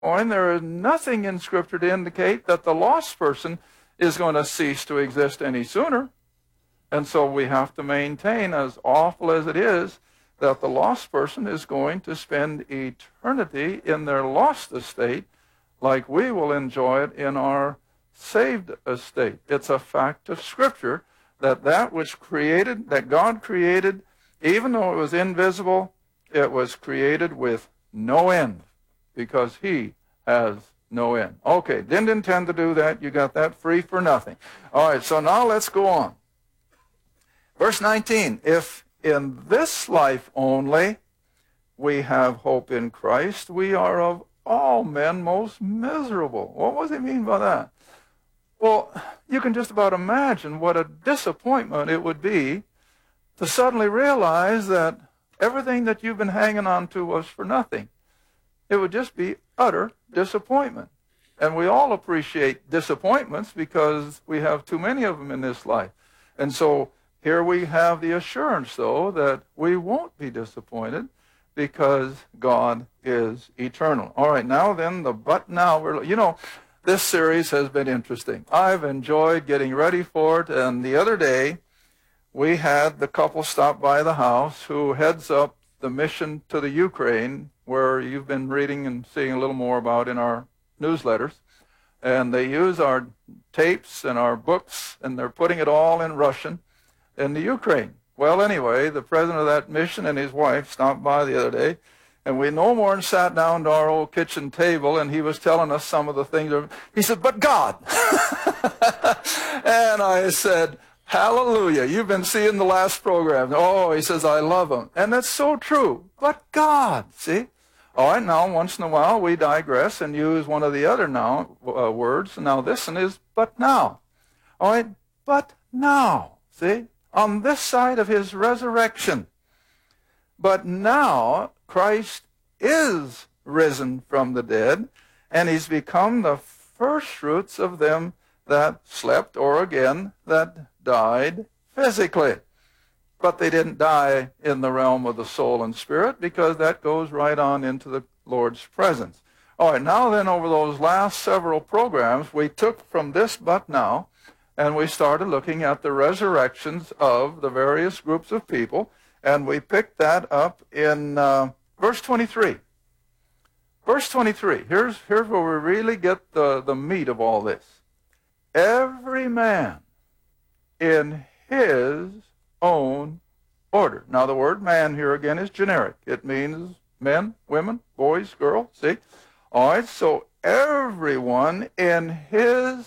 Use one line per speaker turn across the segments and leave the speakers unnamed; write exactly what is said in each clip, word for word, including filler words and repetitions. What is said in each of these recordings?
And there is nothing in Scripture to indicate that the lost person is going to cease to exist any sooner. And so we have to maintain, as awful as it is, that the lost person is going to spend eternity in their lost estate like we will enjoy it in our saved estate. It's a fact of Scripture that that which created, that God created, even though it was invisible, it was created with no end, because He has no end. Okay, didn't intend to do that. You got that free for nothing. All right, so now let's go on. Verse nineteen, if in this life only we have hope in Christ, we are of all men most miserable. What does he mean by that? Well, you can just about imagine what a disappointment it would be to suddenly realize that everything that you've been hanging on to was for nothing. It would just be utter disappointment. And we all appreciate disappointments because we have too many of them in this life. And so here we have the assurance, though, that we won't be disappointed because God is eternal. All right, now then, the but now. We're, you know, this series has been interesting. I've enjoyed getting ready for it. And the other day, we had the couple stop by the house who heads up the mission to the Ukraine, where you've been reading and seeing a little more about in our newsletters. And they use our tapes and our books, and they're putting it all in Russian in the Ukraine. Well, anyway, the president of that mission and his wife stopped by the other day, and we no more than sat down to our old kitchen table, and he was telling us some of the things. He said, but God. And I said, hallelujah, you've been seeing the last program. Oh, he says, I love him. And that's so true. But God, see? All right, now, once in a while, we digress and use one of the other now uh, words. Now, this one is but now. All right, but now, see? On this side of his resurrection. But now, Christ is risen from the dead, and he's become the first fruits of them that slept, or again, that died physically. But they didn't die in the realm of the soul and spirit, because that goes right on into the Lord's presence. All right, now then, over those last several programs, we took from this but now, and we started looking at the resurrections of the various groups of people, and we picked that up in uh, verse twenty-three. Verse twenty-three, here's, here's where we really get the, the meat of all this. Every man in his own order. Now, the word man here again is generic. It means men, women, boys, girls, see? All right, so everyone in his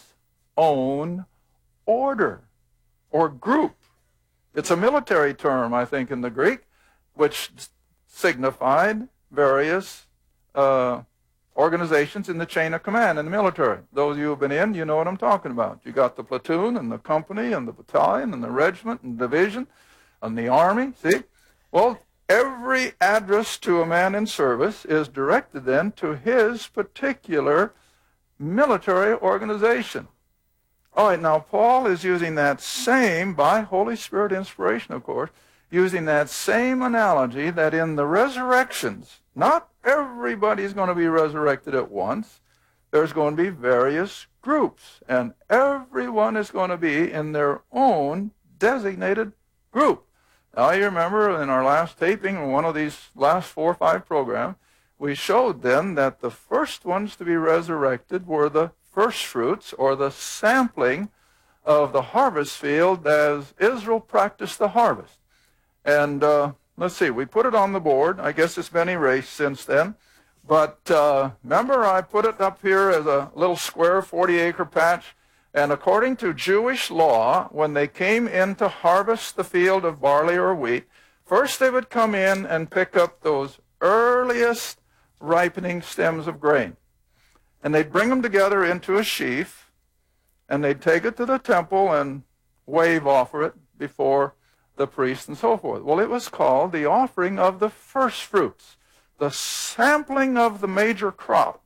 own order or group. It's a military term, I think, in the Greek, which signified various uh, organizations in the chain of command in the military. Those of you who have been in, you know what I'm talking about. You got the platoon and the company and the battalion and the regiment and division and the army, see? Well, every address to a man in service is directed then to his particular military organization. All right, now Paul is using that same, by Holy Spirit inspiration, of course, using that same analogy that in the resurrections, not everybody's going to be resurrected at once. There's going to be various groups, and everyone is going to be in their own designated group. Now, you remember in our last taping, in one of these last four or five programs, we showed then that the first ones to be resurrected were the first fruits, or the sampling of the harvest field as Israel practiced the harvest. And uh, let's see, we put it on the board. I guess it's been erased since then. But uh, remember, I put it up here as a little square forty acre patch. And according to Jewish law, when they came in to harvest the field of barley or wheat, first they would come in and pick up those earliest ripening stems of grain. And they'd bring them together into a sheaf, and they'd take it to the temple and wave offer it before the priest and so forth. Well, it was called the offering of the first fruits, the sampling of the major crop.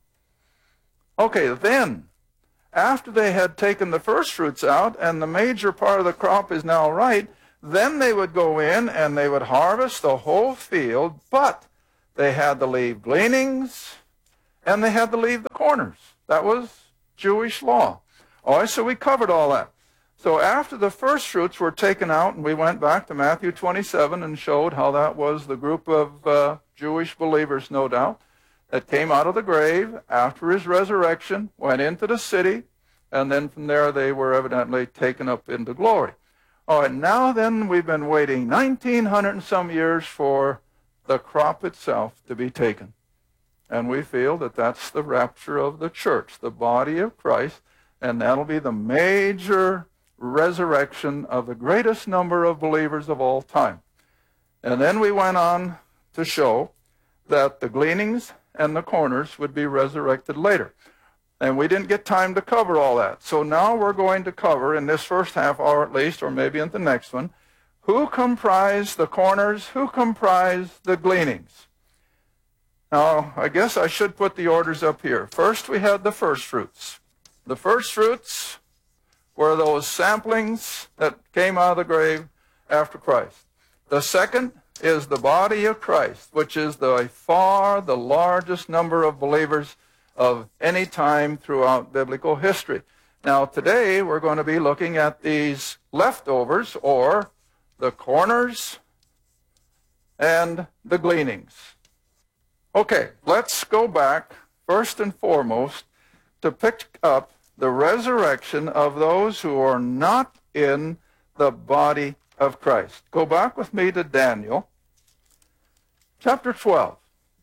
Okay, then, after they had taken the first fruits out and the major part of the crop is now right, then they would go in and they would harvest the whole field, but they had to leave gleanings, and they had to leave the corners. That was Jewish law. All right, so we covered all that. So after the first fruits were taken out, and we went back to Matthew twenty-seven and showed how that was the group of uh, Jewish believers, no doubt, that came out of the grave after his resurrection, went into the city, and then from there they were evidently taken up into glory. All right, now then we've been waiting nineteen hundred and some years for the crop itself to be taken. And we feel that that's the rapture of the church, the body of Christ, and that'll be the major resurrection of the greatest number of believers of all time. And then we went on to show that the gleanings and the corners would be resurrected later. And we didn't get time to cover all that. So now we're going to cover, in this first half hour at least, or maybe in the next one, who comprise the corners, who comprise the gleanings. Now, I guess I should put the orders up here. First, we had the first fruits. The first fruits were those samplings that came out of the grave after Christ. The second is the body of Christ, which is by far the largest number of believers of any time throughout biblical history. Now, today we're going to be looking at these leftovers, or the corners and the gleanings. Okay, let's go back first and foremost to pick up the resurrection of those who are not in the body of Christ. Go back with me to Daniel, chapter twelve.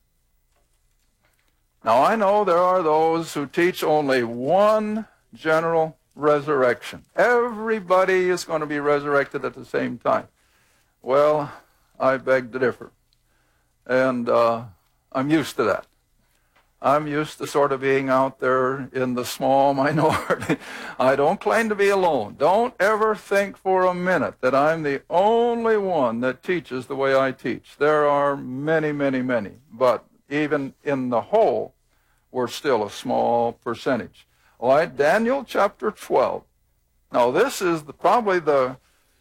Now, I know there are those who teach only one general resurrection. Everybody is going to be resurrected at the same time. Well, I beg to differ. And uh, I'm used to that. I'm used to sort of being out there in the small minority. I don't claim to be alone. Don't ever think for a minute that I'm the only one that teaches the way I teach. There are many, many, many. But even in the whole, we're still a small percentage. All right, Daniel chapter twelve. Now, this is the, probably the,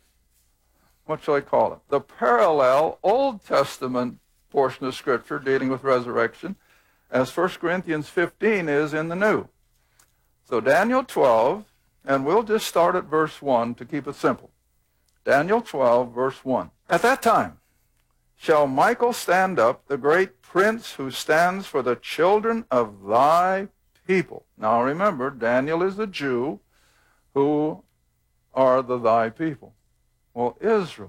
what shall I call it? The parallel Old Testament portion of Scripture dealing with resurrection, as First Corinthians fifteen is in the New. So Daniel twelve, and we'll just start at verse one to keep it simple. Daniel twelve, verse one. At that time shall Michael stand up, the great prince who stands for the children of thy people. Now remember, Daniel is a Jew. Who are the thy people? Well, Israel.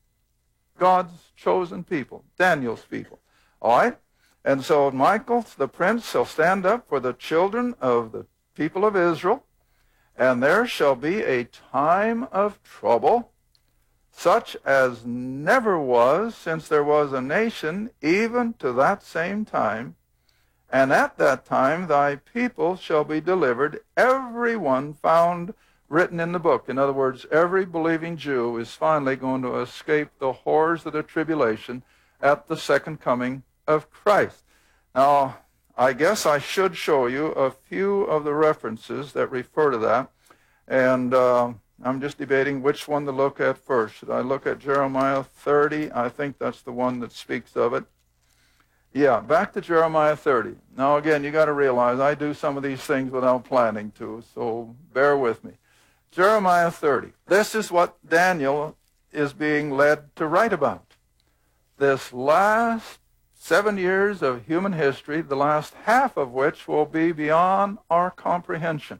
God's chosen people, Daniel's people. All right? And so Michael, the prince, shall stand up for the children of the people of Israel, and there shall be a time of trouble, such as never was since there was a nation, even to that same time. And at that time thy people shall be delivered, every one found written in the book. In other words, every believing Jew is finally going to escape the horrors of the tribulation at the second coming of Christ. Now, I guess I should show you a few of the references that refer to that. And uh, I'm just debating which one to look at first. Should I look at Jeremiah thirty? I think that's the one that speaks of it. Yeah, back to Jeremiah thirty. Now, again, you got to realize I do some of these things without planning to, so bear with me. Jeremiah thirty. This is what Daniel is being led to write about. This last seven years of human history, the last half of which will be beyond our comprehension.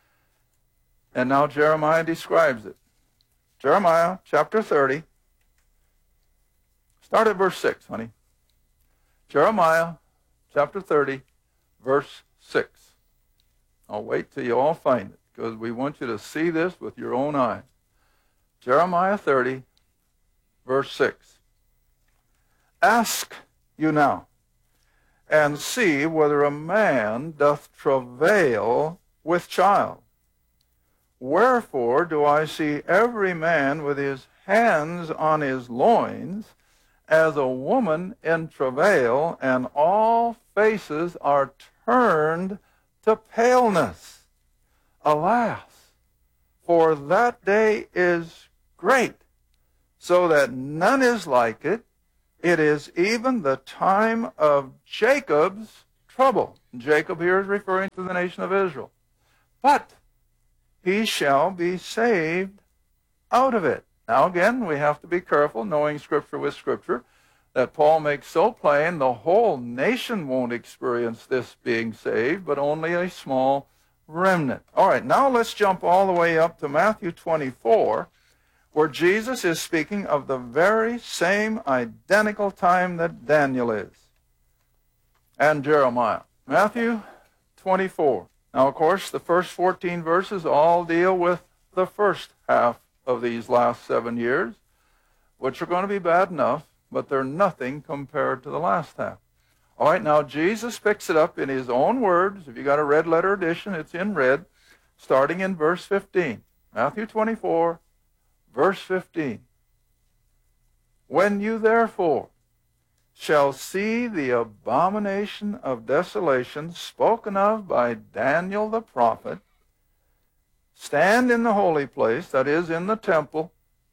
And now Jeremiah describes it. Jeremiah chapter thirty. Start at verse six, honey. Jeremiah chapter thirty, verse six. I'll wait till you all find it, because we want you to see this with your own eyes. Jeremiah thirty, verse six. Ask you now, and see whether a man doth travail with child. Wherefore do I see every man with his hands on his loins, as a woman in travail, and all faces are turned to paleness. Alas, for that day is great, so that none is like it. It is even the time of Jacob's trouble. Jacob here is referring to the nation of Israel. But he shall be saved out of it. Now again, we have to be careful, knowing Scripture with Scripture, that Paul makes so plain the whole nation won't experience this being saved, but only a small remnant. All right, now let's jump all the way up to Matthew twenty-four, where Jesus is speaking of the very same identical time that Daniel is, and Jeremiah. Matthew twenty-four. Now, of course, the first fourteen verses all deal with the first half of these last seven years, which are going to be bad enough, but they're nothing compared to the last half. All right, now Jesus picks it up in his own words. If you got a red letter edition, it's in red, starting in verse fifteen. Matthew twenty-four, verse fifteen. When you therefore shall see the abomination of desolation spoken of by Daniel the prophet stand in the holy place, that is, in the temple,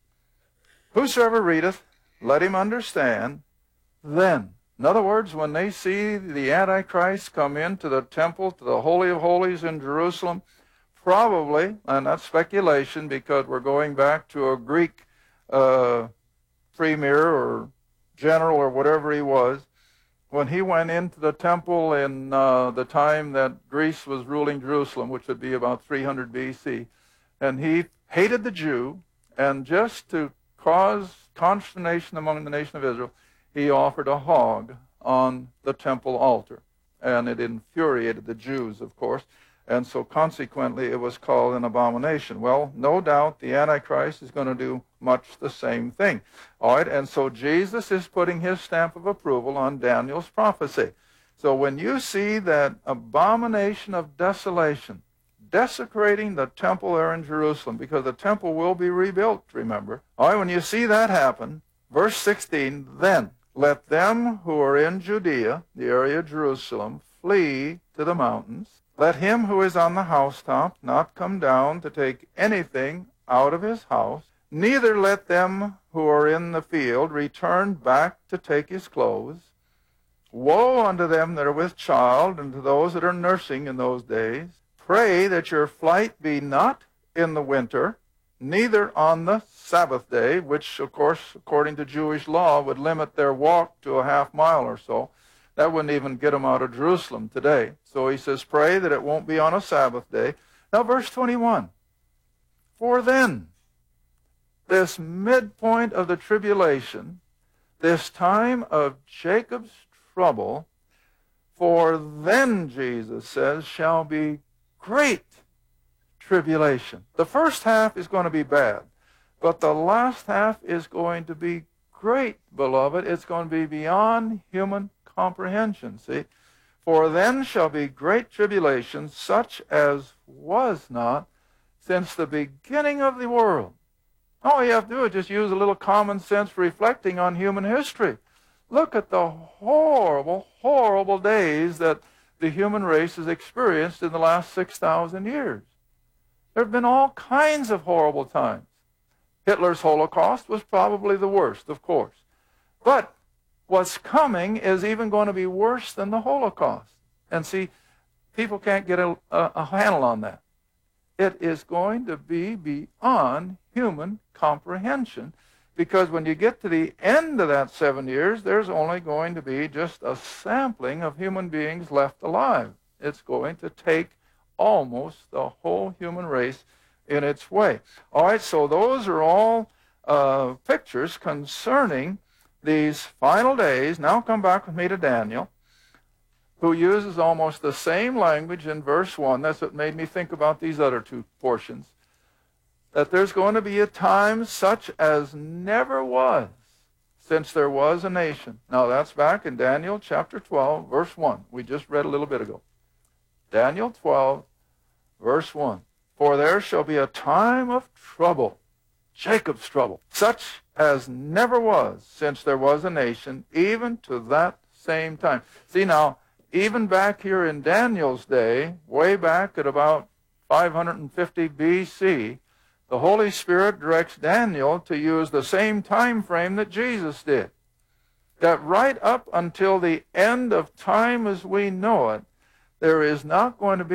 whosoever readeth, let him understand, then. In other words, when they see the Antichrist come into the temple, to the Holy of Holies in Jerusalem, probably, and that's speculation because we're going back to a Greek uh, premier or general or whatever he was, when he went into the temple in uh, the time that Greece was ruling Jerusalem, which would be about three hundred B C, and he hated the Jew, and just to cause consternation among the nation of Israel, he offered a hog on the temple altar, and it infuriated the Jews, of course, and so consequently it was called an abomination. Well, no doubt the Antichrist is going to do much the same thing. All right, and so Jesus is putting his stamp of approval on Daniel's prophecy. So when you see that abomination of desolation desecrating the temple there in Jerusalem, because the temple will be rebuilt, remember. All right, when you see that happen, verse sixteen, then let them who are in Judea, the area of Jerusalem, flee to the mountains. Let him who is on the housetop not come down to take anything out of his house, neither let them who are in the field return back to take his clothes. Woe unto them that are with child, and to those that are nursing in those days. Pray that your flight be not in the winter, neither on the Sabbath day, which, of course, according to Jewish law, would limit their walk to a half mile or so. That wouldn't even get them out of Jerusalem today. So he says, pray that it won't be on a Sabbath day. Now, verse twenty-one. For then, this midpoint of the tribulation, this time of Jacob's trouble, for then, Jesus says, shall be great tribulation. The first half is going to be bad, but the last half is going to be great, beloved. It's going to be beyond human comprehension, see? For then shall be great tribulation, such as was not since the beginning of the world. All you have to do is just use a little common sense reflecting on human history. Look at the horrible, horrible days that the human race has experienced in the last six thousand years. There have been all kinds of horrible times. Hitler's Holocaust was probably the worst, of course. But what's coming is even going to be worse than the Holocaust. And see, people can't get a, a, a handle on that. It is going to be beyond human comprehension, because when you get to the end of that seven years, there's only going to be just a sampling of human beings left alive. It's going to take almost the whole human race in its way. All right, so those are all uh, pictures concerning these final days. Now come back with me to Daniel, who uses almost the same language in verse one. That's what made me think about these other two portions. That there's going to be a time such as never was since there was a nation. Now that's back in Daniel chapter twelve, verse one. We just read a little bit ago. Daniel twelve, verse one. For there shall be a time of trouble, Jacob's trouble, such as never was since there was a nation, even to that same time. See now, even back here in Daniel's day, way back at about five hundred fifty B C, the Holy Spirit directs Daniel to use the same time frame that Jesus did. that right up until the end of time as we know it, there is not going to be